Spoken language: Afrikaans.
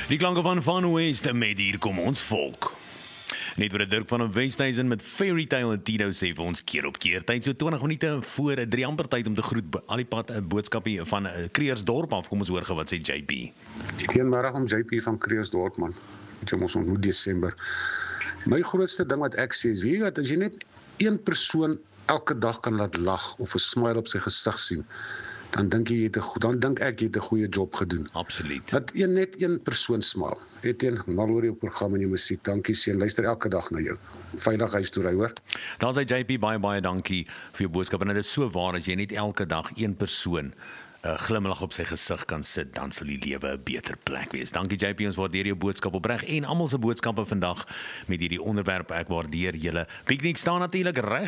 Die klanke van West met Hier kom ons volk. Net vir Dirk van Westhuizen met Fairy Tale en Tito sê vir ons keer op keer tyd, so 20 minute voor 3 amper tyd om te groet al die pad 'n boodskapie van Kreersdorp af. Kom ons hoor wat sê JP. Goeiemôre om JP van Kreersdorp man. Het jy ons ontmoet Desember. My grootste ding wat ek sê is, weet jy wat, as jy net een persoon elke dag kan laat lag of 'n smile op sy gesig sien, dan dink ek jy het 'n goeie job gedoen. Absoluut. Dat net een persoon smaal. Etienne, mal oor jou program en jou musiek. Dankie seun, luister elke dag na jou. Veilig huis toe ry, hoor. Daar sê JP baie dankie vir jou boodskap en dit is so waar as jy net elke dag een persoon 'n glimlag op sy gesig kan sit, dan sal die lewe 'n beter plek wees. Dankie JP, ons waardeer jou boodskap opreg en almal se boodskappe vandag met hierdie onderwerp. Ek waardeer julle. Piknik staan natuurlik reg